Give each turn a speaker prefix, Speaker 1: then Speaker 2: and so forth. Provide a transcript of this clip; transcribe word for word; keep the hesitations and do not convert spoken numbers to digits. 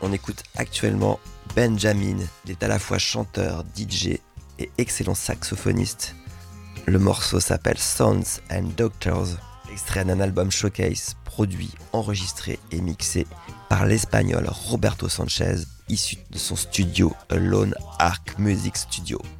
Speaker 1: On écoute actuellement Benjamin. Il est à la fois chanteur, D J et excellent saxophoniste. Le morceau s'appelle Sons and Doctors, extrait d'un album showcase produit, enregistré et mixé par l'espagnol Roberto Sanchez, issu de son studio Lone Arc Music Studio.